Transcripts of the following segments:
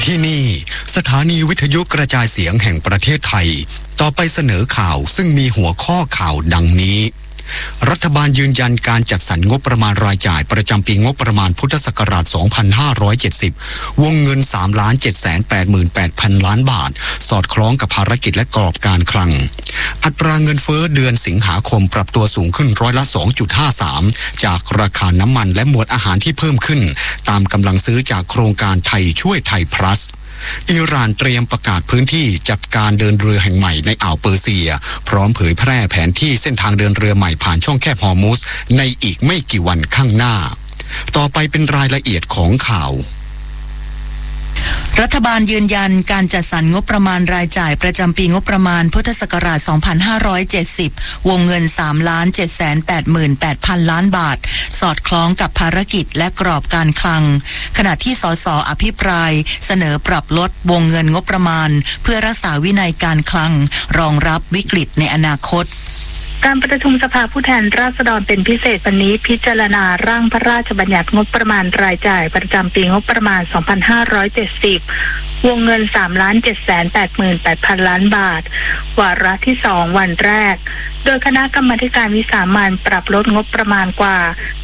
ที่นี่สถานีวิทยุกระจายเสียงแห่งประเทศไทยต่อไปเสนอข่าวซึ่งมีหัวข้อข่าวดังนี้รัฐบาลยืนยันการจัดสรรงบประมาณรายจ่ายประจำปีงบประมาณพุทธศักราช 2570 วงเงิน 3,788,000 ล้านบาทสอดคล้องกับภารกิจและกรอบการคลังอัตราเงินเฟ้อเดือนสิงหาคมปรับตัวสูงขึ้นร้อยละ 2.53 จากราคาน้ำมันและหมวดอาหารที่เพิ่มขึ้นตามกำลังซื้อจากโครงการไทยช่วยไทยพลัสอิหร่านเตรียมประกาศพื้นที่จัดการเดินเรือแห่งใหม่ในอ่าวเปอร์เซียพร้อมเผยแพร่แผนที่เส้นทางเดินเรือใหม่ผ่านช่องแคบฮอร์มุซในอีกไม่กี่วันข้างหน้าต่อไปเป็นรายละเอียดของข่าวรัฐบาลยืนยันการจัดสรรงบประมาณรายจ่ายประจำปีงบประมาณพุทธศักราช 2570 วงเงิน 3,788,000 ล้านบาทสอดคล้องกับภารกิจและกรอบการคลังขณะที่สส.อภิปรายเสนอปรับลดวงเงินงบประมาณเพื่อรักษาวินัยการคลังรองรับวิกฤตในอนาคตการประชุมสภาผู้แทนราษฎรเป็นพิเศษวันนี้พิจารณาร่างพระราชบัญญัติงบประมาณรายจ่ายประจำปีงบประมาณ 2570 วงเงิน 3,788,000 ล้านบาทวาระที่ 2 วันแรกโดยคณะกรรมาธิการวิสามัญปรับลดงบประมาณกว่า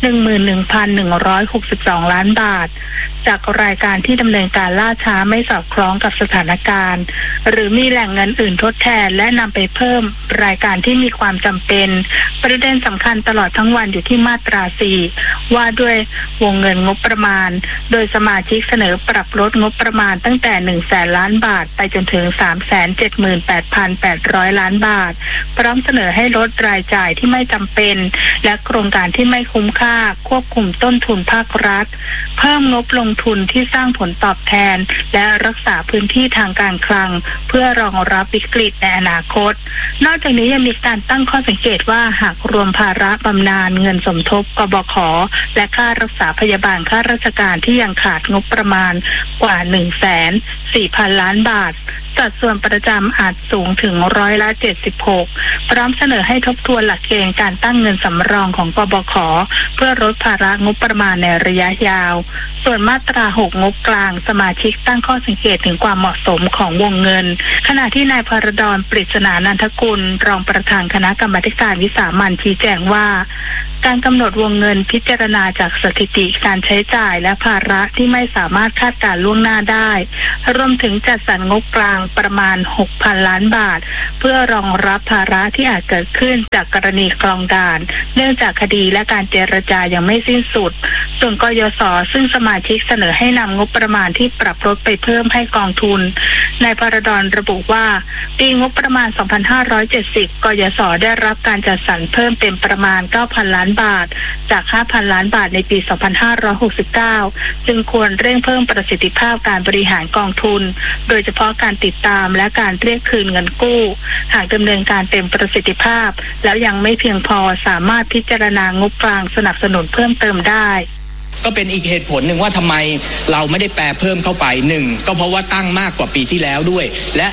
11,162 ล้านบาทจากรายการที่ดำเนินการล่าช้าไม่สอดคล้องกับสถานการณ์หรือมีแหล่งเงินอื่นทดแทนและนำไปเพิ่มรายการที่มีความจำเป็นประเด็นสำคัญตลอดทั้งวันอยู่ที่มาตรา 4 ว่าด้วยวงเงินงบประมาณโดยสมาชิกเสนอปรับลดงบประมาณตั้งแต่ 100,000 ล้านบาทไปจนถึง 378,800 ล้านบาทพร้อมเสนอให้ลดรายจ่ายที่ไม่จำเป็นและโครงการที่ไม่คุ้มค่าควบคุมต้นทุนภาครัฐเพิ่มงบลงทุนที่สร้างผลตอบแทนและรักษาพื้นที่ทางการคลังเพื่อรองรับวิกฤตในอนาคตนอกจากนี้ยังมีการตั้งข้อสังเกตว่าหากรวมภาระบำนาญเงินสมทบกบข.และค่ารักษาพยาบาลข้าราชการที่ยังขาดงบประมาณกว่า 1,400,000 ล้านบาทสัดส่วนประจำอาจสูงถึง76%พร้อมเสนอให้ทบทวนหลักเกณฑ์การตั้งเงินสำรองของกบข.เพื่อลดภาระงบประมาณในระยะยาวส่วนมาตรา 6 งบกลางสมาชิกตั้งข้อสังเกตถึงความเหมาะสมของวงเงินขณะที่นายพรดร ปริศนานันทกุลรองประธานคณะกรรมาธิการวิสามัญชี้แจงว่าการกำหนดวงเงินพิจารณาจากสถิติการใช้จ่ายและภาระที่ไม่สามารถคาดการณ์ล่วงหน้าได้รวมถึงจัดสรรงบกลางประมาณ 6,000 ล้านบาทเพื่อรองรับภาระที่อาจเกิดขึ้นจากกรณีคลองด่านเนื่องจากคดีและการเจรจายังไม่สิ้นสุดส่วนกยศ.ซึ่งสมาชิกเสนอให้นำงบประมาณที่ปรับลดไปเพิ่มให้กองทุนนายพรดรระบุว่าปีงบประมาณ 2570 กยศ.ได้รับการจัดสรรเพิ่มเป็นประมาณ 9,000 ล้านบาทจาก 5,000 ล้านบาทในปี 2569 จึงควรเร่งเพิ่มประสิทธิภาพการบริหารกองทุนโดยเฉพาะการติดตามและการเรียกคืนเงินกู้หากดำเนินการเต็มประสิทธิภาพแล้วยังไม่เพียงพอสามารถพิจารณางบกลางสนับสนุนเพิ่มเติมได้ก็เป็นอีกเหตุผลหนึ่งว่าทำไมเราไม่ได้แปรเพิ่มเข้าไป1ก็เพราะว่าตั้งมากกว่าปีที่แล้วด้วยและ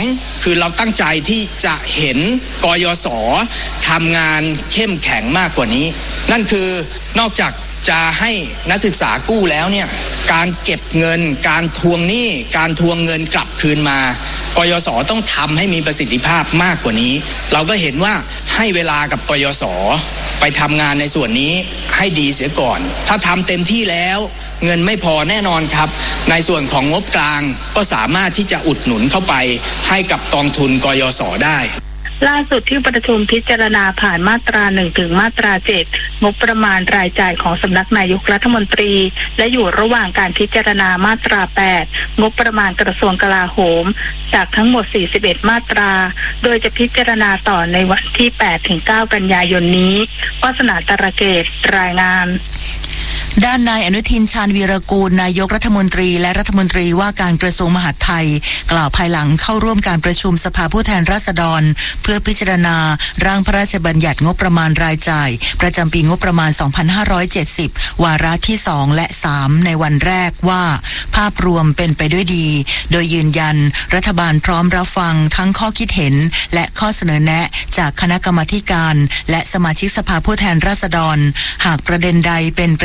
2คือเราตั้งใจที่จะเห็นกยศ.ทำงานเข้มแข็งมากกว่านี้นั่นคือนอกจากจะให้นักศึกษากู้แล้วเนี่ยการเก็บเงินการทวงหนี้การทวงเงินกลับคืนมากยศ.ต้องทำให้มีประสิทธิภาพมากกว่านี้เราก็เห็นว่าให้เวลากับกยศ.ไปทำงานในส่วนนี้ให้ดีเสียก่อนถ้าทำเต็มที่แล้วเงินไม่พอแน่นอนครับในส่วนของงบกลางก็สามารถที่จะอุดหนุนเข้าไปให้กับกองทุนกยศ.ได้ล่าสุดที่ประชุมพิจารณาผ่านมาตรา 1 ถึงมาตรา 7 งบประมาณรายจ่ายของสำนักนายกรัฐมนตรีและอยู่ระหว่างการพิจารณามาตรา 8 งบประมาณกระทรวงกลาโหมจากทั้งหมด 41 มาตราโดยจะพิจารณาต่อในวันที่ 8 ถึง 9 กันยายนนี้วาสนาตระเกตรายงานด้านนายอนุทินชาญวีรกูลนายกรัฐมนตรีและรัฐมนตรีว่าการกระทรวงมหาดไทยกล่าวภายหลังเข้าร่วมการประชุมสภาผู้แทนราษฎรเพื่อพิจารณาร่างพระราชบัญญัติงบประมาณรายจ่ายประจำปีงบประมาณ 2570 วาระที่ 2 และ 3 ในวันแรกว่าภาพรวมเป็นไปด้วยดีโดยยืนยันรัฐบาลพร้อมรับฟังทั้งข้อคิดเห็นและข้อเสนอแนะจากคณะกรรมาธิการและสมาชิกสภาผู้แทนราษฎรหากประเด็นใดเป็นประโยชน์ต่อ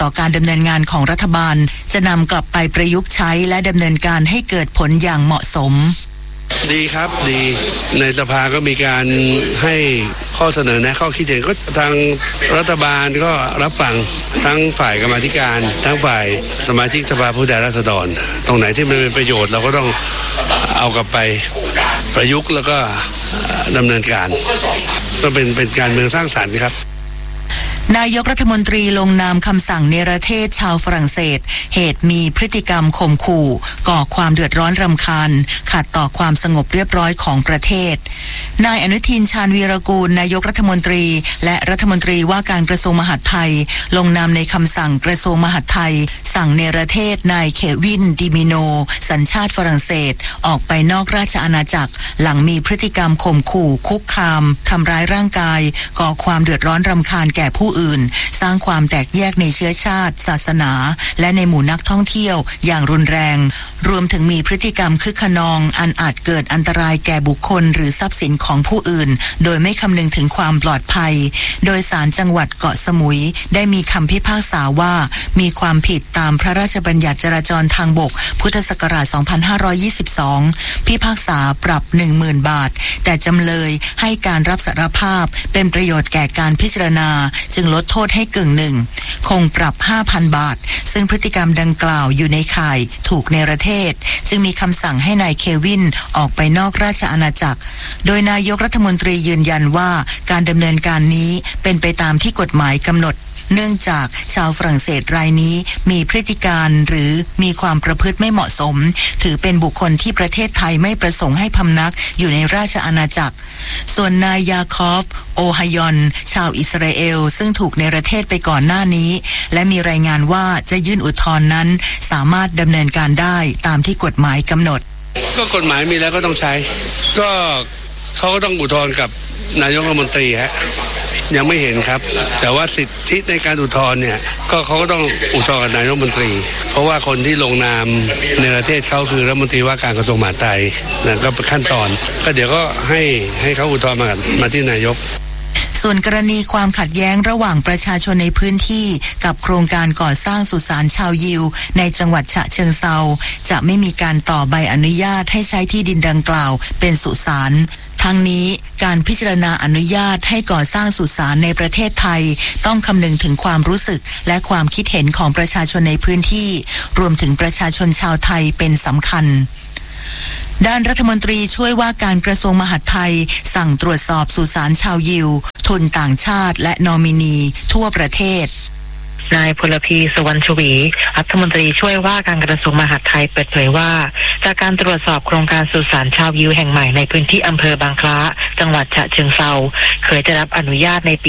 ต่อการดำเนินงานของรัฐบาลจะนำกลับไปประยุกต์ใช้และดำเนินการให้เกิดผลอย่างเหมาะสมดีครับดีในสภาก็มีการให้ข้อเสนอแนะข้อคิดเห็นก็ทางรัฐบาลก็รับฟังทั้งฝ่ายกรรมาธิการทั้งฝ่ายสมาชิกสภาผู้แทนราษฎรตรงไหนที่มันเป็นประโยชน์เราก็ต้องเอากลับไปประยุกต์แล้วก็ดำเนินการก็เป็นการเมืองสร้างสรรค์ครับนายกรัฐมนตรีลงนามคำสั่งเนรเทศชาวฝรั่งเศสเหตุมีพฤติกรรมข่มขู่ก่อความเดือดร้อนรำคาญขัดต่อความสงบเรียบร้อยของประเทศนายอนุทินชาญวีรกูลนายกรัฐมนตรีและรัฐมนตรีว่าการกระทรวงมหาดไทยลงนามในคำสั่งกระทรวงมหาดไทยสั่งเนรเทศนายเควินดิมิโนสัญชาติฝรั่งเศสออกไปนอกราชอาณาจักรหลังมีพฤติกรรมข่มขู่คุกคามทำร้ายร่างกายก่อความเดือดร้อนรำคาญแก่ผู้อื่นสร้างความแตกแยกในเชื้อชาติศาสนาและในหมู่นักท่องเที่ยวอย่างรุนแรงรวมถึงมีพฤติกรรมคึกขนองอันอาจเกิดอันตรายแก่บุคคลหรือทรัพย์สินของผู้อื่นโดยไม่คำนึงถึงความปลอดภัยโดยศาลจังหวัดเกาะสมุยได้มีคำพิพากษาว่ามีความผิดตามพระราชบัญญัติจราจรทางบกพุทธศักราช 2522 พิพากษาปรับ 10,000 บาทแต่จำเลยให้การรับสารภาพเป็นประโยชน์แก่การพิจารณาจึงลดโทษให้กึ่งหนึ่งคงปรับ 5,000 บาทซึ่งพฤติกรรมดังกล่าวอยู่ในข่ายถูกเนรเทศจึงมีคำสั่งให้นายเควินออกไปนอกราชอาณาจักรโดยนายกรัฐมนตรียืนยันว่าการดำเนินการนี้เป็นไปตามที่กฎหมายกำหนดเนื่องจากชาวฝรั่งเศสรายนี้มีพฤติการหรือมีความประพฤติไม่เหมาะสมถือเป็นบุคคลที่ประเทศไทยไม่ประสงค์ให้พำนักอยู่ในราชอาณาจักรส่วนนายยาคอฟโอฮายอนชาวอิสราเอลซึ่งถูกเนรเทศไปก่อนหน้านี้และมีรายงานว่าจะยื่นอุทธรณ์นั้นสามารถดำเนินการได้ตามที่กฎหมายกำหนดก็กฎหมายมีแล้วก็ต้องใช้ก็เขาก็ต้องอุทธรณ์กับนายกรัฐมนตรีฮะยังไม่เห็นครับแต่ว่าสิทธิในการอุทธรณ์เนี่ยก็เขาก็ต้องอุทธรณ์กับนายกรัฐมนตรีเพราะว่าคนที่ลงนามในประเทศเขาคือรัฐมนตรีว่าการกระทรวงมหาดไทยนั่นก็เป็นขั้นตอนก็เดี๋ยวก็ให้เขาอุทธรณ์มาที่นายกส่วนกรณีความขัดแย้งระหว่างประชาชนในพื้นที่กับโครงการก่อสร้างสุสานชาวยิวในจังหวัดฉะเชิงเทราจะไม่มีการต่อใบอนุญาตให้ใช้ที่ดินดังกล่าวเป็นสุสานทั้งนี้การพิจารณาอนุญาตให้ก่อสร้างสุสานในประเทศไทยต้องคำนึงถึงความรู้สึกและความคิดเห็นของประชาชนในพื้นที่รวมถึงประชาชนชาวไทยเป็นสำคัญด้านรัฐมนตรีช่วยว่าการกระทรวงมหาดไทยสั่งตรวจสอบสุสานชาวยิวทุนต่างชาติและนอมินีทั่วประเทศนายพลพีสุวรรณชวีรัฐมนตรีช่วยว่าการกระทรวงมหาดไทยเปิดเผยว่าจากการตรวจสอบโครงการสุสานชาวยิวแห่งใหม่ในพื้นที่อำเภอบางคล้าจังหวัดฉะเชิงเทราเคยได้รับอนุญาตในปี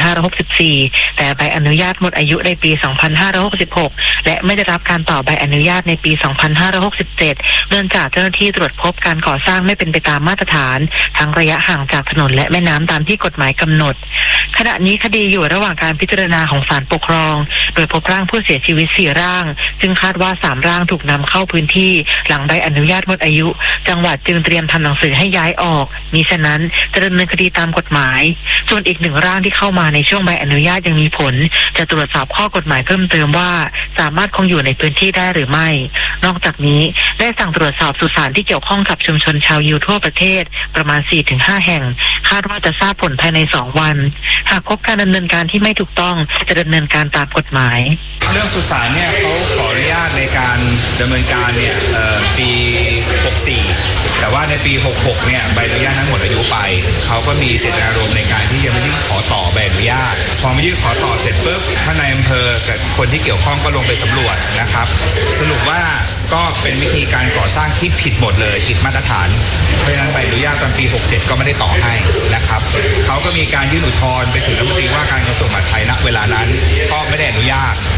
2564 แต่ใบอนุญาตหมดอายุในปี 2566 และไม่ได้รับการต่อใบอนุญาตในปี 2567 เนื่องจากเจ้าหน้าที่ตรวจพบการก่อสร้างไม่เป็นไปตามมาตรฐานทั้งระยะห่างจากถนนและแม่น้ำตามที่กฎหมายกำหนดขณะนี้คดีอยู่ระหว่างการพิจารณาของศาลปกครองโดยพบร่างผู้เสียชีวิต4ร่างซึ่งคาดว่า3ร่างถูกนำเข้าพื้นที่หลังใบอนุญาตหมดอายุจังหวัดจึงเตรียมทำหนังสือให้ย้ายออกมิฉะนั้นจะดำเนินคดีตามกฎหมายส่วนอีก1ร่างที่เข้ามาในช่วงใบอนุญาตยังมีผลจะตรวจสอบข้อกฎหมายเพิ่มเติมว่าสามารถคงอยู่ในพื้นที่ได้หรือไม่นอกจากนี้ได้สั่งตรวจสอบสุสานที่เกี่ยวข้องกับชุมชนชาวยิวทั่วประเทศประมาณ 4-5 แห่งคาดว่าจะทราบผลภายใน2 วันหากพบการดำเนินการที่ไม่ถูกต้องจะดำเนินการตามกฎหมายเรื่องสุสานเนี่ยเขาขออนุญาตในการดำเนินการเนี่ยปี 64แต่ว่าในปี 66เนี่ยใบอนุญาตนั้นหมดอายุไปเขาก็มีเจตนารมณ์ในการที่จะมายื่นขอต่อใบอนุญาตพอมายื่นขอต่อเสร็จปุ๊บท่านนายอำเภอกับคนที่เกี่ยวข้องก็ลงไปสำรวจนะครับสรุปว่าก็เป็นวิธีการก่อสร้างที่ผิดหมดเลยผิดมาตรฐานเพราะฉะนั้นใบอนุญาตตอนปี 67ก็ไม่ได้ต่อให้นะครับเขาก็มีการยื่นอุทธรณ์ไปถึงรัฐมนตรีว่าการกระทรวงมหาดไทยณเวลานั้นก็ไม่ได้อนุญาต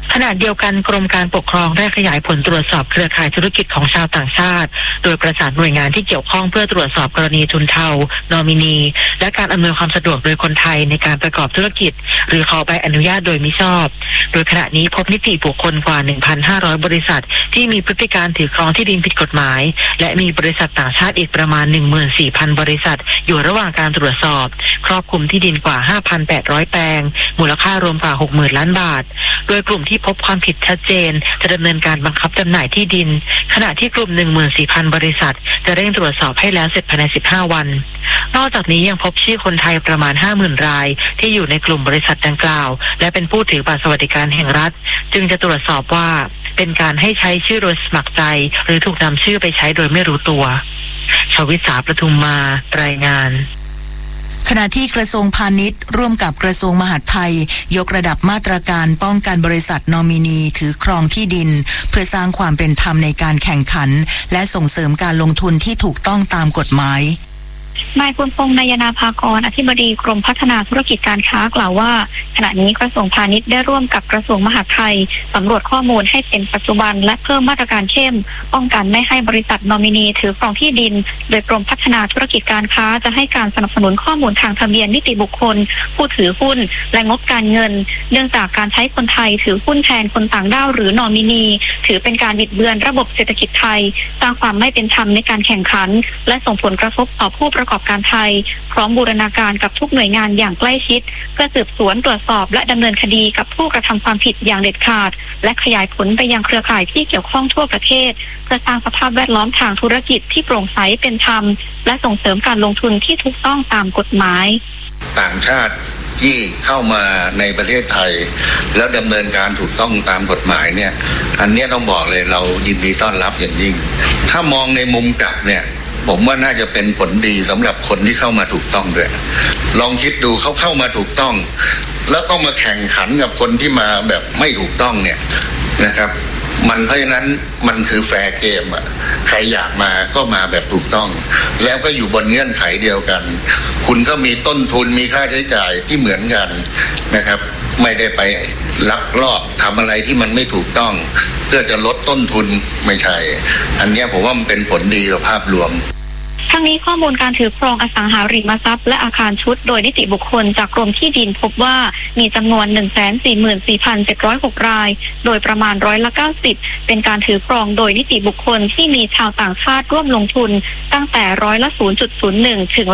ขณะเดียวกันกรมการปกครองได้ขยายผลตรวจสอบเครือข่ายธุรกิจของชาวต่างชาติโดยประสานหน่วยงานที่เกี่ยวข้องเพื่อตรวจสอบกรณีทุนเทานอมินีและการอำนวยความสะดวกโดยคนไทยในการประกอบธุรกิจหรือขอใบอนุญาตโดยมิชอบโดยขณะนี้พบนิติบุคคลกว่า 1,500 บริษัทที่มีพฤติการถือครองที่ดินผิดกฎหมายและมีบริษัทต่างชาติอีกประมาณ 14,000 บริษัทอยู่ระหว่างการตรวจสอบครอบคลุมที่ดินกว่า 5,800 แปลงมูลค่ารวมกว่า 60,000 ล้านบาทโดยกลุ่มที่พบความผิดชัดเจนจะดำเนินการบังคับจำหน่ายที่ดินขณะที่กลุ่ม 14,000 บริษัทจะเร่งตรวจสอบให้แล้วเสร็จภายใน 15 วันนอกจากนี้ยังพบชื่อคนไทยประมาณ 50,000 รายที่อยู่ในกลุ่มบริษัทดังกล่าวและเป็นผู้ถือบัตรสวัสดิการแห่งรัฐจึงจะตรวจสอบว่าเป็นการให้ใช้ชื่อโดยสมัครใจหรือถูกนำชื่อไปใช้โดยไม่รู้ตัวชวิษาประทุมมารายงานขณะที่กระทรวงพาณิชย์ร่วมกับกระทรวงมหาดไทยยกระดับมาตรการป้องกันบริษัทนอมินีถือครองที่ดินเพื่อสร้างความเป็นธรรมในการแข่งขันและส่งเสริมการลงทุนที่ถูกต้องตามกฎหมายนายปุณพงษ์นายนาภากรอธิบดีกรมพัฒนาธุรกิจการค้ากล่าวว่าขณะนี้กระทรวงพาณิชย์ได้ร่วมกับกระทรวงมหาดไทยสำรวจข้อมูลให้เป็นปัจจุบันและเพิ่มมาตรการเข้มป้องกันไม่ให้บริษัทนอมินีถือครองที่ดินโดยกรมพัฒนาธุรกิจการค้าจะให้การสนับสนุนข้อมูลทางทะเบียนนิติบุคคลผู้ถือหุ้นและงบการเงินเนื่องจากการใช้คนไทยถือหุ้นแทนคนต่างด้าวหรือนอมินีถือเป็นการบิดเบือนระบบเศรษฐกิจไทยสร้างความไม่เป็นธรรมในการแข่งขันและส่งผลกระทบต่อผู้ประกอบการไทยพร้อมบูรณาการกับทุกหน่วยงานอย่างใกล้ชิดเพื่อสืบสวนตรวจสอบและดำเนินคดีกับผู้กระทำความผิดอย่างเด็ดขาดและขยายผลไปยังเครือข่ายที่เกี่ยวข้องทั่วประเทศเพื่อสร้างสภาพแวดล้อมทางธุรกิจที่โปร่งใสเป็นธรรมและส่งเสริมการลงทุนที่ถูกต้องตามกฎหมายต่างชาติที่เข้ามาในประเทศไทยแล้วดำเนินการถูกต้องตามกฎหมายเนี่ยอันนี้ต้องบอกเลยเรายินดีต้อนรับอย่างยิ่งถ้ามองในมุมกลับเนี่ยผมว่าน่าจะเป็นผลดีสำหรับคนที่เข้ามาถูกต้องด้วยลองคิดดูเขาเข้ามาถูกต้องแล้วต้องมาแข่งขันกับคนที่มาแบบไม่ถูกต้องเนี่ยนะครับมันเพราะฉะนั้นมันคือแฟร์เกมอ่ะใครอยากมาก็มาแบบถูกต้องแล้วก็อยู่บนเงื่อนไขเดียวกันคุณก็มีต้นทุนมีค่าใช้จ่ายที่เหมือนกันนะครับไม่ได้ไปลักลอบทำอะไรที่มันไม่ถูกต้องเพื่อจะลดต้นทุนไม่ใช่อันนี้ผมว่ามันเป็นผลดีต่อภาพรวมทั้งนี้ข้อมูลการถือครองอสังหาริมทรัพย์และอาคารชุดโดยนิติบุคคลจากกรมที่ดินพบว่ามีจำนวน 144,706 รายโดยประมาณ90%เป็นการถือครองโดยนิติบุคคลที่มีชาวต่างชาติร่วมลงทุนตั้งแต่0.01%ถึง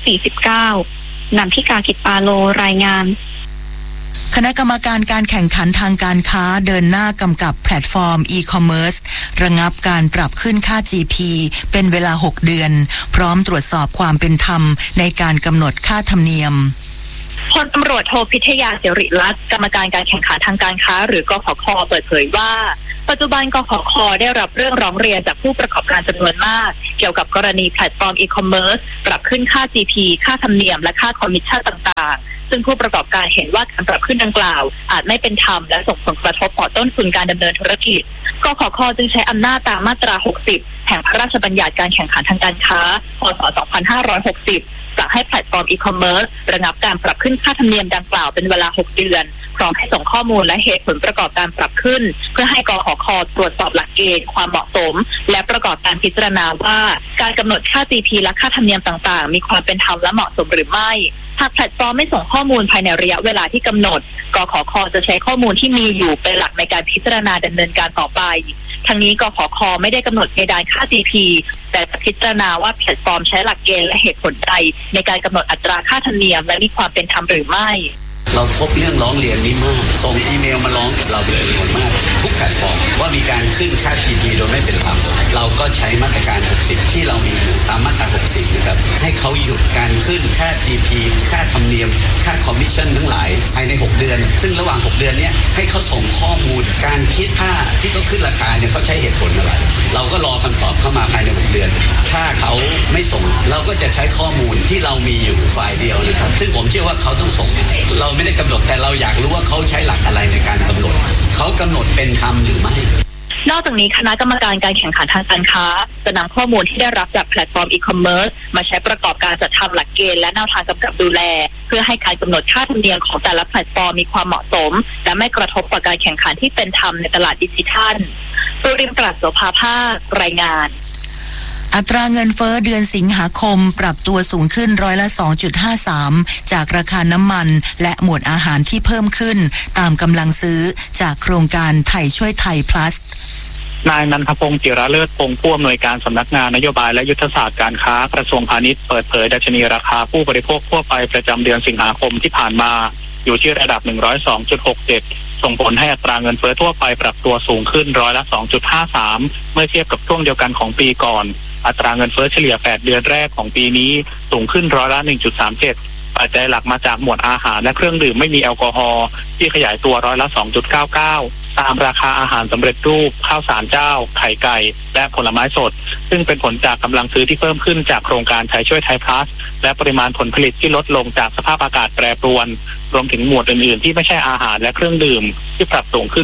49%นำพิกากิจปาโลรายงานคณะกรรมการการแข่งขันทางการค้าเดินหน้ากำกับแพลตฟอร์มอีคอมเมิร์ซระงับการปรับขึ้นค่า GP เป็นเวลา6เดือนพร้อมตรวจสอบความเป็นธรรมในการกำหนดค่าธรรมเนียมพลตำรวจโทพิทยา สิริรัตน์กรรมการการแข่งขันทางการค้าหรือกขค.เปิดเผยว่าปัจจุบันกขค.ได้รับเรื่องร้องเรียนจากผู้ประกอบการจำนวนมากเกี่ยวกับกรณีแพลตฟอร์มอีคอมเมิร์ซปรับขึ้นค่า GP ค่าธรรมเนียมและค่าคอมมิชชั่นต่างๆซึ่งผู้ประกอบการเห็นว่าการปรับขึ้นดังกล่าวอาจไม่เป็นธรรมและส่งผลกระทบต่อต้นทุนการดำเนินธุรกิจกขค.จึงใช้อำนาจตามมาตรา60แห่งพระราชบัญญัติการแข่งขันทางการค้าพ.ศ. 2560สั่งให้แพลตฟอร์มอีคอมเมิร์ซระงับการปรับขึ้นค่าธรรมเนียมดังกล่าวเป็นเวลา6เดือนพร้อมให้ส่งข้อมูลและเหตุผลประกอบการปรับขึ้นเพื่อให้กขค.ตรวจสอบหลักเกณฑ์ความเหมาะสมและประกอบการพิจารณาว่าการกำหนดค่า GP และค่าธรรมเนียมต่างๆมีความเป็นธรรมและเหมาะสมหรือไม่หากแพลตฟอร์มไม่ส่งข้อมูลภายในระยะเวลาที่กำหนดกขค.จะใช้ข้อมูลที่มีอยู่เป็นหลักในการพิจารณาดำเนินการต่อไปทั้งนี้กขค.ไม่ได้กำหนดเพดานค่า GP แต่จะพิจารณาว่าแพลตฟอร์มใช้หลักเกณฑ์และเหตุผลใดในการกำหนดอัตราค่าธรรมเนียมและมีความเป็นธรรมหรือไม่เราพบเรื่องร้องเรียนนี้มากส่งอีเมลมาร้องกับเราเป็นจำนวนมากทุกแพลตฟอร์มว่ามีการขึ้นค่า GP โดยไม่เป็นธรรมเราก็ใช้มาตรการ60ที่เรามีตามมาตรา60นะครับให้เขาหยุดการขึ้นค่า GP ค่าธรรมเนียมค่าคอมมิชชั่นทั้งหลายภายใน6เดือนซึ่งระหว่าง6เดือนนี้ให้เขาส่งข้อมูลการคิดค่าที่เขาขึ้นราคาเนี่ยเขาใช้เหตุผลอะไรเราก็รอคำตอบเข้ามาภายใน6เดือนถ้าเขาไม่ส่งเราก็จะใช้ข้อมูลที่เรามีอยู่ฝ่ายเดียวนะครับซึ่งผมเชื่อว่าเขาต้องส่งเราไม่ได้กำหนดแต่เราอยากรู้ว่าเขาใช้หลักอะไรในการกำหนดเขากำหนดเป็นธรรมหรือไม่นอกจากนี้คณะกรรมการการแข่งขันทางการค้าจะนำข้อมูลที่ได้รับจากแพลตฟอร์มอีคอมเมิร์ซมาใช้ประกอบการจัดทำหลักเกณฑ์และแนวทางกำกับดูแลเพื่อให้การกำหนดค่าธรรมเนียมของแต่ละแพลตฟอร์มมีความเหมาะสมและไม่กระทบต่อการแข่งขันที่เป็นธรรมในตลาดดิจิทัลตัวริมปรัชโสภาภาครายงานอัตราเงินเฟ้อเดือนสิงหาคมปรับตัวสูงขึ้น2.53%จากราคาน้ำมันและหมวดอาหารที่เพิ่มขึ้นตามกำลังซื้อจากโครงการไทยช่วยไทย plus นายนันทพงศ์จิระเลิศพงศ์ผู้อำนวยการสำนักงานนโยบายและยุทธศาสตร์การค้ากระทรวงพาณิชย์เปิดเผยดัชนีราคาผู้บริโภคทั่วไปประจำเดือนสิงหาคมที่ผ่านมาอยู่ที่ระดับ 102.67 ส่งผลให้อัตราเงินเฟ้อทั่วไปปรับตัวสูงขึ้น2.53%เมื่อเทียบกับช่วงเดียวกันของปีก่อนอัตราเงินเฟ้อเฉลี่ย8เดือนแรกของปีนี้สูงขึ้น1.37%ปัจจัยหลักมาจากหมวดอาหารและเครื่องดื่มไม่มีแอลกอฮอล์ที่ขยายตัว2.99%ตามราคาอาหารสำเร็จรูปข้าวสารเจ้าไข่ไก่และผลไม้สดซึ่งเป็นผลจากกำลังซื้อที่เพิ่มขึ้นจากโครงการไทยช่วยไทย plus และปริมาณผลผลิตที่ลดลงจากสภาพอากาศแปรปรวนรวมถึงหมวดอื่นๆที่ไม่ใช่อาหารและเครื่องดื่มที่ปรับสูงขึ้น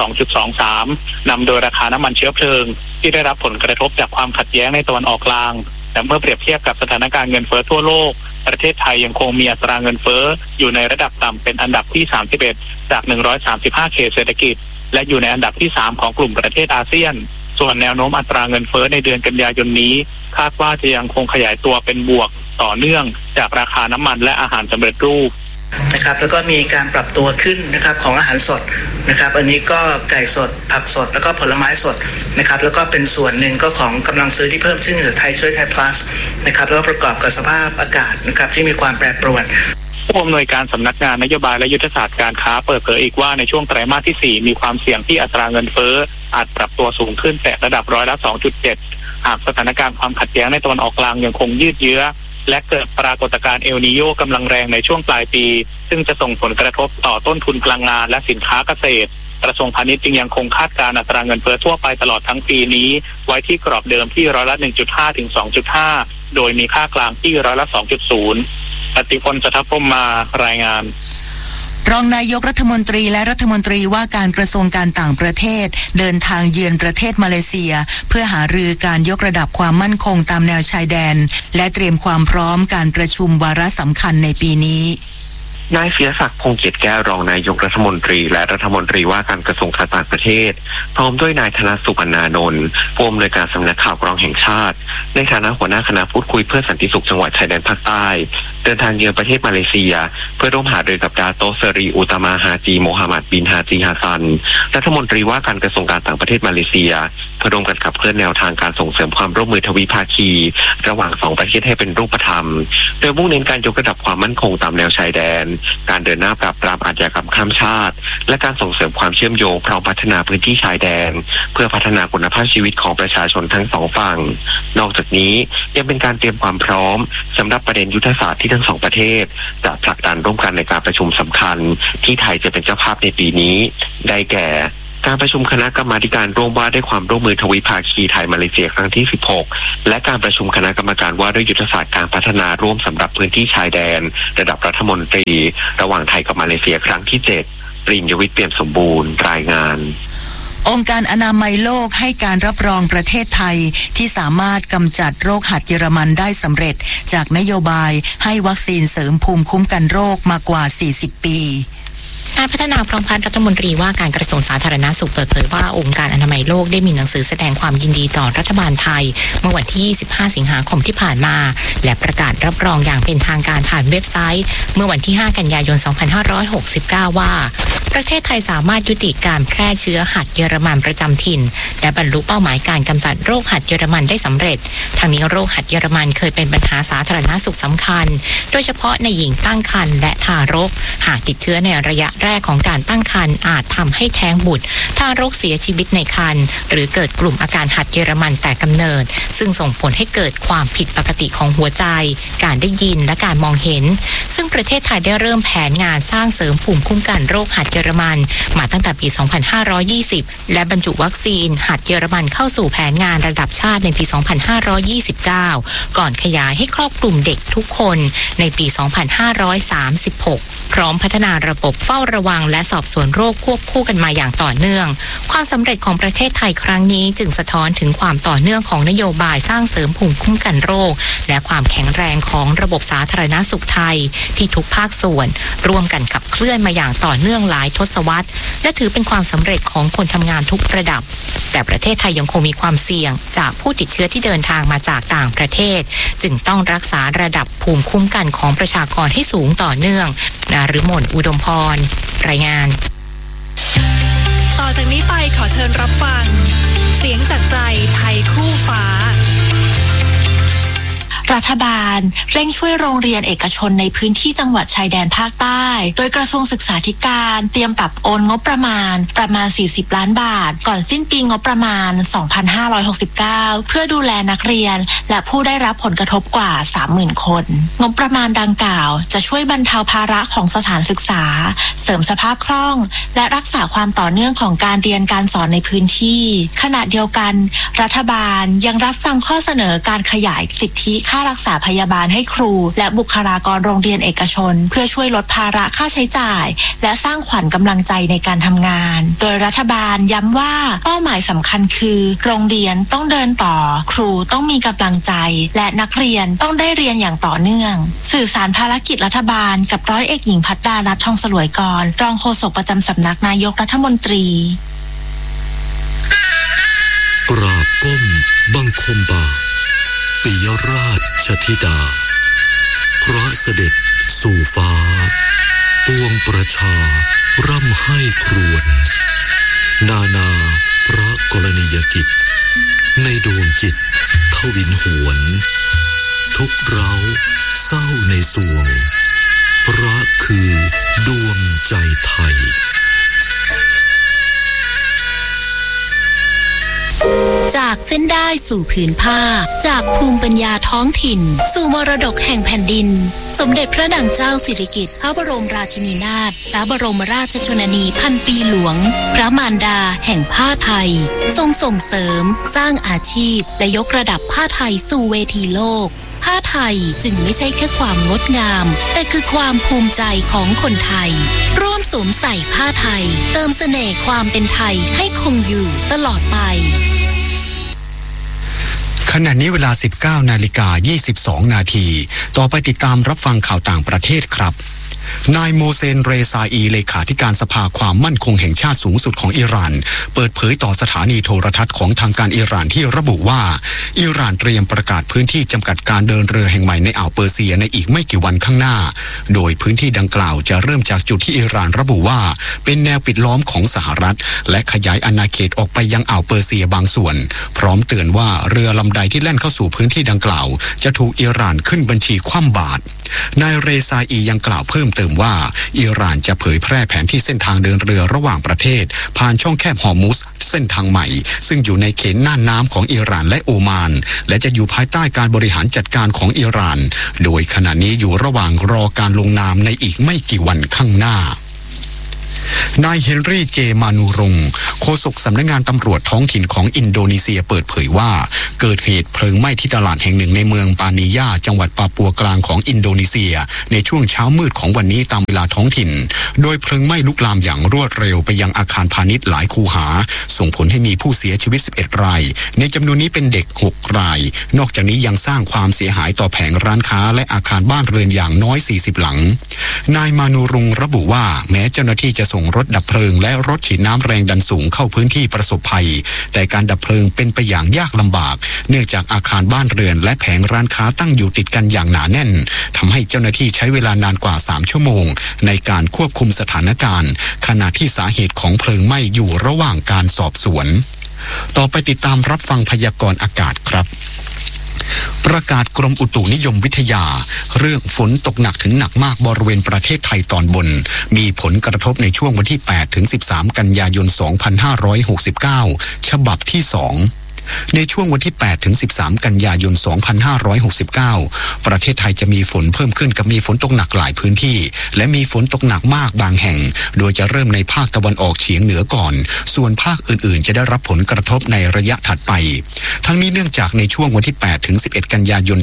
2.23%นำโดยราคาน้ำมันเชื้อเพลิงที่ได้รับผลกระทบจากความขัดแย้งในตะวันออกกลางแต่เมื่อเปรียบเทียบกับสถานการณ์เงินเฟ้อทั่วโลกประเทศไทยยังคงมีอัตราเงินเฟ้ออยู่ในระดับต่ำเป็นอันดับที่31จาก135เขตเศรษฐกิจและอยู่ในอันดับที่3ของกลุ่มประเทศอาเซียนส่วนแนวโน้มอัตราเงินเฟ้อในเดือนกันยายนนี้คาดว่าจะยังคงขยายตัวเป็นบวกต่อเนื่องจากราคาน้ำมันและอาหารสำเร็จรูปนะครับแล้วก็มีการปรับตัวขึ้นนะครับของอาหารสดนะครับอันนี้ก็ไก่สดผักสดแล้วก็ผลไม้สดนะครับแล้วก็เป็นส่วนหนึ่งก็ของกำลังซื้อที่เพิ่มขึ้นจากไทยช่วยไทย plus นะครับแล้วก็ประกอบกับสภาพอากาศนะครับที่มีความแปรปรวนผู้อำนวยการสำนักงานนโยบายและยุทธศาสตร์การค้าเปิดเผยอีกว่าในช่วงไตรมาสที่4มีความเสี่ยงที่อัตราเงินเฟ้ออาจปรับตัวสูงขึ้นแต่ระดับ2.7%หากสถานการณ์ความขัดแย้งในตะวันออกกลางยังคงยืดเยื้อและเกิดปรากฏการณ์เอลนีโญกำลังแรงในช่วงปลายปีซึ่งจะส่งผลกระทบต่อต้นทุนพลังงานและสินค้าเกษตรกระทรวงพาณิชย์จึงยังคงคาดการณ์อัตราเงินเฟ้อทั่วไปตลอดทั้งปีนี้ไว้ที่กรอบเดิมที่1.5% ถึง 2.5% โดยมีค่ากลางที่2.0%ปฏิพล จันทพรหมมารายงานรองนายกรัฐมนตรีและรัฐมนตรีว่าการกระทรวงการต่างประเทศเดินทางเยือนประเทศมาเลเซียเพื่อหารือการยกระดับความมั่นคงตามแนวชายแดนและเตรียมความพร้อมการประชุมวาระสำคัญในปีนี้นายเสียศักดิ์พงษ์เกียรติแก้วรองนายกรัฐมนตรีและรัฐมนตรีว่าการกระทรวงการต่างประเทศพร้อมด้วยนายธนสุวรรณานนท์ผู้อำนวยการสำนักข่าวกรองแห่งชาติในฐานะหัวหน้าคณะพูดคุยเพื่อสันติสุขจังหวัดชายแดนภาคใต้เดินทางเยือนประเทศมาเลเซียเพื่อร่วมหารือกับดาโตเซรีอุตมาฮาจีโมฮัมหมัดบินฮาจีฮัสซันรัฐมนตรีว่าการกระทรวงการต่างประเทศมาเลเซียเพื่อร่วมกันขับเคลื่อนแนวทางการส่งเสริมความร่วมมือทวิภาคีระหว่าง2ประเทศให้เป็นรูปธรรมโดยมุ่งเน้นการยกระดับความมั่นคงตามแนวชายแดนการเดินหน้าปราบปรามอาชญากรรมข้ามชาติและการส่งเสริมความเชื่อมโยงพร้อมพัฒนาพื้นที่ชายแดนเพื่อพัฒนาคุณภาพชีวิตของประชาชนทั้ง2ฝั่งนอกจากนี้ยังเป็นการเตรียมความพร้อมสำหรับประเด็นยุทธศาสตร์ที่ทั้ง2ประเทศจะผลักดันร่วมกันในการประชุมสำคัญที่ไทยจะเป็นเจ้าภาพในปีนี้ได้แก่การประชุมคณะกรรมาการร่วมว่าด้วยความร่วมมือทวิภาคีไทยมาเลเซียครั้งที่16และการประชุมคณะกรรมการว่าด้วยยุทธศาสตร์การพัฒนาร่วมสำหรับพื้นที่ชายแดนระดับรัฐมนตรีระหว่างไทยกับมาเลเซียครั้งที่7ปริญญวิทย์เปี่ยมสมบูรณ์รายงานองค์การอนามัยโลกให้การรับรองประเทศไทยที่สามารถกำจัดโรคหัดเยอรมันได้สำเร็จจากนโยบายให้วัคซีนเสริมภูมิคุ้มกันโรคมากว่า40ปีการพัฒนาพร้อมพัฒน์รัฐมนตรีว่าการกระทรวงสาธารณสุขเปิดเผยว่าองค์การอนามัยโลกได้มีหนังสือแสดงความยินดีต่อรัฐบาลไทยเมื่อวันที่25สิงหาคมที่ผ่านมาและประกาศรับรองอย่างเป็นทางการผ่านเว็บไซต์เมื่อวันที่5กันยายน2569ว่าประเทศไทยสามารถยุติการแพร่เชื้อหัดเยอรมันประจำถิ่นและบรรลุเป้าหมายการกำจัดโรคหัดเยอรมันได้สำเร็จทั้งนี้โรคหัดเยอรมันเคยเป็นปัญหาสาธารณสุขสำคัญโดยเฉพาะในหญิงตั้งครรภ์และทารกหากติดเชื้อในระยะแรกของการตั้งครรภ์อาจทำให้แท้งบุตรทารกเสียชีวิตในครรภ์หรือเกิดกลุ่มอาการหัดเยอรมันแต่กำเนิดซึ่งส่งผลให้เกิดความผิดปกติของหัวใจการได้ยินและการมองเห็นซึ่งประเทศไทยได้เริ่มแผนงานสร้างเสริมภูมิคุ้มกันโรคหัดเยอรมันมาตั้งแต่ปี 2520 และบรรจุวัคซีนหัดเยอรมันเข้าสู่แผนงานระดับชาติในปี 2529 ก่อนขยายให้ครอบคลุมเด็กทุกคนในปี 2536 พร้อมพัฒนาระบบเฝ้าระระวังและสอบสวนโรคควบคู่กันมาอย่างต่อเนื่องความสำเร็จของประเทศไทยครั้งนี้จึงสะท้อนถึงความต่อเนื่องของนโยบายสร้างเสริมภูมิคุ้มกันโรคและความแข็งแรงของระบบสาธารณสุขไทยที่ทุกภาคส่วนร่วมกันขับเคลื่อนมาอย่างต่อเนื่องหลายทศวรรษและถือเป็นความสำเร็จของคนทำงานทุกระดับแต่ประเทศไทยยังคงมีความเสี่ยงจากผู้ติดเชื้อที่เดินทางมาจากต่างประเทศจึงต้องรักษาระดับภูมิคุ้มกันของประชากรให้สูงต่อเนื่องนฤมลอุดมพรรายงานต่อจากนี้ไปขอเชิญรับฟังเสียงจากใจไทยคู่ฟ้ารัฐบาลเร่งช่วยโรงเรียนเอกชนในพื้นที่จังหวัดชายแดนภาคใต้โดยกระทรวงศึกษาธิการเตรียมปรับโอนงบประมาณ40ล้านบาทก่อนสิ้นปีงบประมาณ2569เพื่อดูแลนักเรียนและผู้ได้รับผลกระทบกว่า 30,000 คนงบประมาณดังกล่าวจะช่วยบรรเทาภาระของสถานศึกษาเสริมสภาพคล่องและรักษาความต่อเนื่องของการเรียนการสอนในพื้นที่ขณะเดียวกันรัฐบาลยังรับฟังข้อเสนอการขยายสิทธิค่ารักษาพยาบาลให้ครูและบุคลากรโรงเรียนเอกชนเพื่อช่วยลดภาระค่าใช้จ่ายและสร้างขวัญกำลังใจในการทำงานโดยรัฐบาลย้ำว่าเป้าหมายสำคัญคือโรงเรียนต้องเดินต่อครูต้องมีกำลังใจและนักเรียนต้องได้เรียนอย่างต่อเนื่องสื่อสารภารกิจรัฐบาลกับร้อยเอกหญิงภัทรดารัตน์ทองสลวยกรรองโฆษกประจำสำนักนายกรัฐมนตรีกราบก้มบังคมบาปิยราชธิดาพระเสด็จสู่ฟ้าปวงประชาร่ำให้ครวญนาพระกรณียกิจในดวงจิตทวินหวนทุกเร้าเศร้าในสวงพระคือดวงใจไทยจากเส้นได้สู่ผืนผ้าจากภูมิปัญญาท้องถิ่นสู่มรดกแห่งแผ่นดินสมเด็จพระนางเจ้าสิริกิติ์พระบรมราชินีนาถพระบรมราชชนนีพันปีหลวงพระมารดาแห่งผ้าไทยทรงส่งเสริมสร้างอาชีพและยกระดับผ้าไทยสู่เวทีโลกผ้าไทยจึงไม่ใช่แค่ความงดงามแต่คือความภูมิใจของคนไทยร่วมสวมใส่ผ้าไทยเติมเสน่ห์ความเป็นไทยให้คงอยู่ตลอดไปขณะนี้เวลา 19:22 นาทีต่อไปติดตามรับฟังข่าวต่างประเทศครับนายโมเซนเรซาอีเลขาธิการสภาความมั่นคงแห่งชาติสูงสุดของอิหร่านเปิดเผยต่อสถานีโทรทัศน์ของทางการอิหร่านที่ระบุว่าอิหร่านเตรียมประกาศพื้นที่จำกัดการเดินเรือแห่งใหม่ในอ่าวเปอร์เซียในอีกไม่กี่วันข้างหน้าโดยพื้นที่ดังกล่าวจะเริ่มจากจุดที่อิหร่านระบุว่าเป็นแนวปิดล้อมของสหรัฐและขยายอาณาเขตออกไปยังอ่าวเปอร์เซียบางส่วนพร้อมเตือนว่าเรือลำใดที่แล่นเข้าสู่พื้นที่ดังกล่าวจะถูกอิหร่านขึ้นบัญชีคว่ำบาตรนายเรซาอียังกล่าวเพิ่มเติมว่าอิหร่านจะเผยแพร่แผนที่เส้นทางเดินเรือระหว่างประเทศผ่านช่องแคบฮอร์มุซเส้นทางใหม่ซึ่งอยู่ในเขตน่านน้ำของอิหร่านและโอมานและจะอยู่ภายใต้การบริหารจัดการของอิหร่านโดยขณะนี้อยู่ระหว่างรอการลงนามในอีกไม่กี่วันข้างหน้านายเฮนรี่เจมานูรงโฆษกสำนักงานตำรวจท้องถิ่นของอินโดนีเซียเปิดเผยว่าเกิดเหตุเพลิงไหม้ที่ตลาดแห่งหนึ่งในเมืองปานิยาจังหวัดปาปัวกลางของอินโดนีเซียในช่วงเช้ามืดของวันนี้ตามเวลาท้องถิ่นโดยเพลิงไหม้ลุกลามอย่างรวดเร็วไปยังอาคารพาณิชย์หลายคูหาส่งผลให้มีผู้เสียชีวิต11รายในจำนวนนี้เป็นเด็ก6รายนอกจากนี้ยังสร้างความเสียหายต่อแผงร้านค้าและอาคารบ้านเรือนอย่างน้อย40หลังนายมานูรงระบุว่าแม้เจ้าหน้าที่จะส่งรถดับเพลิงและรถฉีดน้ำแรงดันสูงเข้าพื้นที่ประสบภัยแต่การดับเพลิงเป็นไปอย่างยากลำบากเนื่องจากอาคารบ้านเรือนและแผงร้านค้าตั้งอยู่ติดกันอย่างหนาแน่นทำให้เจ้าหน้าที่ใช้เวลานานกว่า3ชั่วโมงในการควบคุมสถานการณ์ขณะที่สาเหตุของเพลิงไหม้อยู่ระหว่างการสอบสวนต่อไปติดตามรับฟังพยากรณ์อากาศครับประกาศกรมอุตุนิยมวิทยาเรื่องฝนตกหนักถึงหนักมากบริเวณประเทศไทยตอนบนมีผลกระทบในช่วงวันที่8 ถึง 13 กันยายน 2569 ฉบับที่ 2 ในช่วงวันที่8ถึง13กันยายน2569ประเทศไทยจะมีฝนเพิ่มขึ้นกับมีฝนตกหนักหลายพื้นที่และมีฝนตกหนักมากบางแห่งโดยจะเริ่มในภาคตะวันออกเฉียงเหนือก่อนส่วนภาคอื่นๆจะได้รับผลกระทบในระยะถัดไปทั้งนี้เนื่องจากในช่วงวันที่8ถึง11กันยายน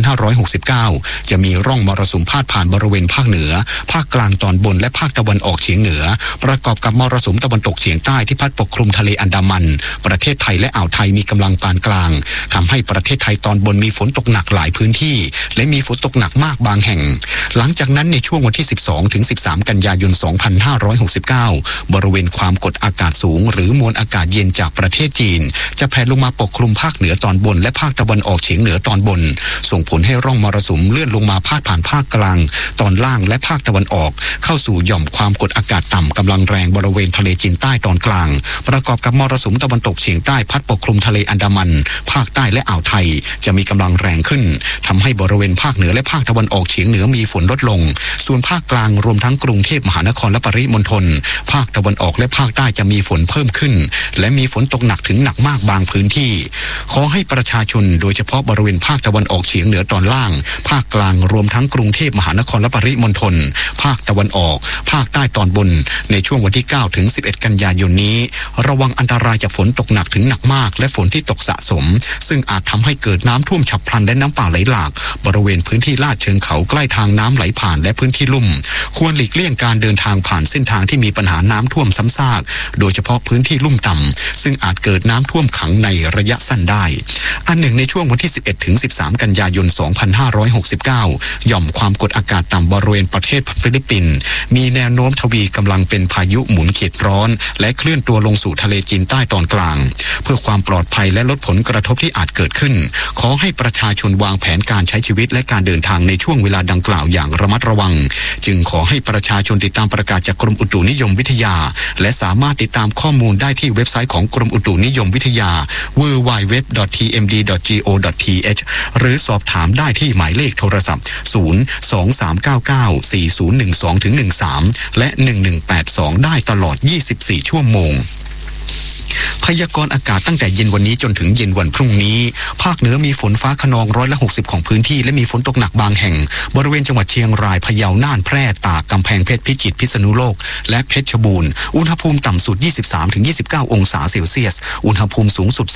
2569จะมีร่องมรสุมพาดผ่านบริเวณภาคเหนือภาคกลางตอนบนและภาคตะวันออกเฉียงเหนือประกอบกับมรสุมตะวันตกเฉียงใต้ที่พัดปกคลุมทะเลอันดามันประเทศไทยและอ่าวไทยมีกำลังปานกลางทำให้ประเทศไทยตอนบนมีฝนตกหนักหลายพื้นที่และมีฝนตกหนักมากบางแห่งหลังจากนั้นในช่วงวันที่12ถึง13กันยายน2569บริเวณความกดอากาศสูงหรือมวลอากาศเย็นจากประเทศจีนจะแผ่ลงมาปกคลุมภาคเหนือตอนบนและภาคตะวันออกเฉียงเหนือตอนบนส่งผลให้ร่องมรสุมเลื่อนลงมาพาดผ่านภาคกลางตอนล่างและภาคตะวันออกเข้าสู่หย่อมความกดอากาศต่ำกำลังแรงบริเวณทะเลจีนใต้ตอนกลางประกอบกับมรสุมตะวันตกเฉียงใต้พัดปกคลุมทะเลอันดามันภาคใต้และอ่าวไทยจะมีกำลังแรงขึ้นทำให้บริเวณภาคเหนือและภาคตะวันออกเฉียงเหนือมีฝนลดลงส่วนภาคกลางรวมทั้งกรุงเทพมหานครและปริมณฑลภาคตะวันออกและภาคใต้จะมีฝนเพิ่มขึ้นและมีฝนตกหนักถึงหนักมากบางพื้นที่ขอให้ประชาชนโดยเฉพาะบริเวณภาคตะวันออกเฉียงเหนือตอนล่างภาคกลางรวมทั้งกรุงเทพมหานครและปริมณฑลภาคตะวันออกภาคใต้ตอนบนในช่วงวันที่9ถึง11กันยายนนี้ระวังอันตรายจากฝนตกหนักถึงหนักมากและฝนที่ตกสะสมซึ่งอาจทำให้เกิดน้ำท่วมฉับพลันและน้ำป่าไหลหลากบริเวณพื้นที่ลาดเชิงเขาใกล้ทางน้ำไหลผ่านและพื้นที่ลุ่มควรหลีกเลี่ยงการเดินทางผ่านเส้นทางที่มีปัญหาน้ำท่วมซ้ำซากโดยเฉพาะพื้นที่ลุ่มต่ำซึ่งอาจเกิดน้ำท่วมขังในระยะสั้นได้อันหนึ่งในช่วงวันที่11ถึง13กันยายน2569หย่อมความกดอากาศต่ำบริเวณประเทศฟิลิปปินส์มีแนวโน้มทวีกำลังเป็นพายุหมุนเขตร้อนและเคลื่อนตัวลงสู่ทะเลจีนใต้ตอนกลางเพื่อความปลอดภัยและลดผลกระทบที่อาจเกิดขึ้นขอให้ประชาชนวางแผนการใช้ชีวิตและการเดินทางในช่วงเวลาดังกล่าวอย่างระมัดระวังจึงขอให้ประชาชนติดตามประกาศจากกรมอุตุนิยมวิทยาและสามารถติดตามข้อมูลได้ที่เว็บไซต์ของกรมอุตุนิยมวิทยา www.tmd.go.th หรือสอบถามได้ที่หมายเลขโทรศัพท์023994012-13และ1182ได้ตลอด24ชั่วโมงพยากรณ์อากาศตั้งแต่เย็นวันนี้จนถึงเย็นวันพรุ่งนี้ภาคเหนือมีฝนฟ้าคะนอง160ของพื้นที่และมีฝนตกหนักบางแห่งบริเวณจังหวัดเชียงรายพะเยาน่านแพร่ตากกำแพงเพชรพิจิตรพิษณุโลกและเพชรบูรณ์อุณหภูมิต่ำสุด 23-29 องศาเซลเซียสอุณหภูมิสูงสุด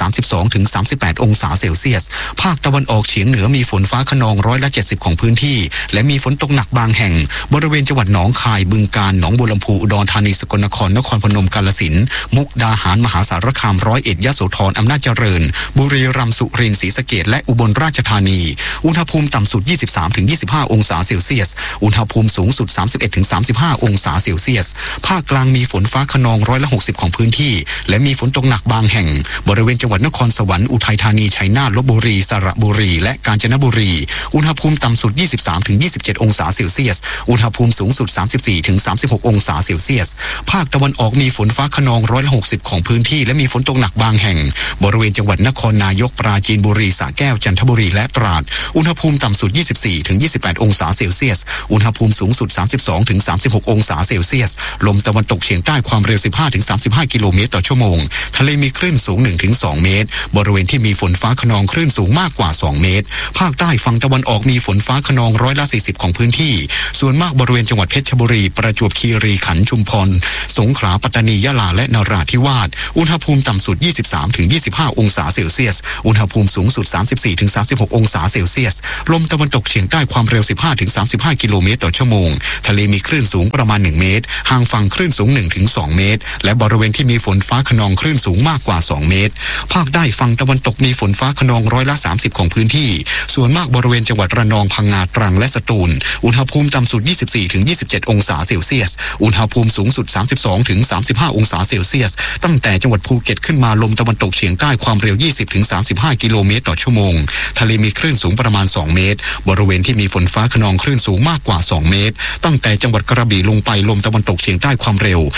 32-38 องศาเซลเซียสภาคตะวันออกเฉียงเหนือมีฝนฟ้าคะนอง170ของพื้นที่และมีฝนตกหนักบางแห่งบริเวณจังหวัดหนองคายบึงกาฬหนองบัวลำพูอุดรธานีสกลนครนครพนมกาฬสินธุ์มุกดาหารมหาสารคามร้อยเอ็ดยโสธรอำนาจเจริญบุรีรัมย์สุรินทร์ศรีสะเกษและอุบลราชธานีอุณหภูมิต่ำสุด 23-25 องศาเซลเซียสอุณหภูมิสูงสุด 31-35 องศาเซลเซียสภาคกลางมีฝนฟ้าคะนอง160ของพื้นที่และมีฝนตกหนักบางแห่งบริเวณจังหวัดนครสวรรค์อุทัยธานีชัยนาทลพบุรีสระบุรีและกาญจนบุรีอุณหภูมิต่ำสุด 23-27 องศาเซลเซียสอุณหภูมิสูงสุด 34-36 องศาเซลเซียสภาคตะวันออกมีฝนฟ้าคะนอง160ของพื้นที่และมีฝนตกหนักบางแห่งบริเวณจังหวัดนครนายกปราจีนบุรีสระแก้วจันทบุรีและตราดอุณหภูมิต่ำสุด 24-28 องศาเซลเซียสอุณหภูมิสูงสุด 32-36 องศาเซลเซียสลมตะวันตกเฉียงใต้ความเร็ว 15-35 กิโลเมตรต่อชั่วโมงทะเลมีคลื่นสูง 1-2 เมตรบริเวณที่มีฝนฟ้าคะนองคลื่นสูงมากกว่า2เมตรภาคใต้ฝั่งตะวันออกมีฝนฟ้าคะนอง40%ของพื้นที่ส่วนมากบริเวณจังหวัดเพชรบุรีประจวบคีรีขันธ์ชุมพรสงขลาปัตตานียะลาและนราธิวาสอุณหภูมิต่ำสุด 23-25 องศาเซลเซียสอุณหภูมิสูงสุด 34-36 องศาเซลเซียสลมตะวันตกเฉียงใต้ความเร็ว 15-35 กิโลเมตรต่อชั่วโมงทะเลมีคลื่นสูงประมาณ1เมตรห่างฝั่งคลื่นสูง 1-2 เมตรและบริเวณที่มีฝนฟ้าคะนองคลื่นสูงมากกว่า2เมตรภาคใต้ฝั่งตะวันตกมีฝนฟ้าคะนอง30%ของพื้นที่ส่วนมากบริเวณจังหวัดระนองพังงาตรังและสตูลอุณหภูมิต่ำสุด 24-27 องศาเซลเซียสอุณหภูมิสูงสุด 32-35 องศาเซลเซียสตั้งแต่จังหวัดภูเก็ตขึ้นมาลมตะวันตกเฉียงใต้ความเร็ว 20-35 กิโลเมตรต่อชั่วโมงทะเลมีคลื่นสูงประมาณ2เมตรบริเวณที่มีฝนฟ้าคะนองคลื่นสูงมากกว่า2เมตรตั้งแต่จังหวัดกระบี่ลงไปลมตะวันตกเฉียงใต้ความเร็ว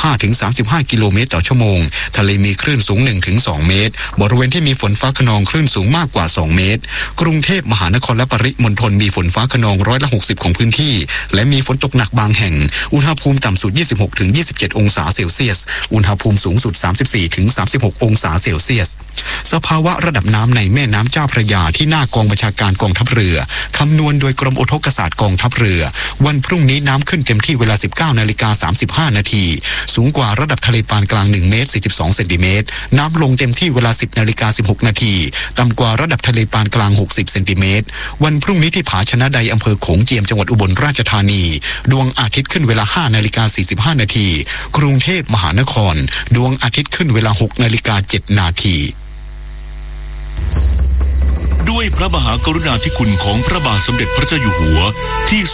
15-35 กิโลเมตรต่อชั่วโมงทะเลมีคลื่นสูง 1-2 เมตรบริเวณที่มีฝนฟ้าคะนองคลื่นสูงมากกว่า2เมตรกรุงเทพมหานครและปริมณฑลมีฝนฟ้าคะนอง60%ของพื้นที่และมีฝนตกหนักบางแห่งอุณหภูมิต่ำสุด 26-27 องศาเซลเซียสอุณหภูมิสูงสุด 36 องศาเซลเซียสสภาวะระดับน้ำในแม่น้ำเจ้าพระยาที่หน้ากองบัญชาการกองทัพเรือคำนวณโดยกรมอุทกศาสตร์กองทัพเรือวันพรุ่งนี้น้ำขึ้นเต็มที่เวลา 19:35 นาทีสูงกว่าระดับทะเลปานกลาง1 เมตร 42 เซนติเมตรน้ำลงเต็มที่เวลา 10:16 นาทีต่ำกว่าระดับทะเลปานกลาง60 เซนติเมตรวันพรุ่งนี้ที่ผาชนะใดอำเภอโขงเจียมจังหวัดอุบลราชธานีดวงอาทิตย์ขึ้นเวลา 5:45 นาทีกรุงเทพมหานครดวงอาทิตย์ขึ้นเวลา 6:07 นาทีด้วยพระมหากรุณาธิคุณของพระบาทสมเด็จพระเจ้าอยู่หัวที่